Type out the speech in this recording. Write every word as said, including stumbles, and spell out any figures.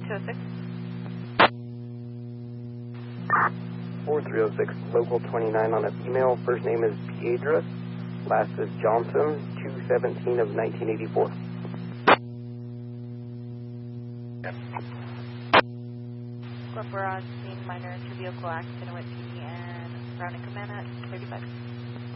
two oh six. four three oh six, local twenty-nine on a female. First name is Piedra. Last is Johnson, two seventeen of nineteen eighty-four. Glen Barrage, seen minor intervehicle accident with P D and surrounding command at thirty-five.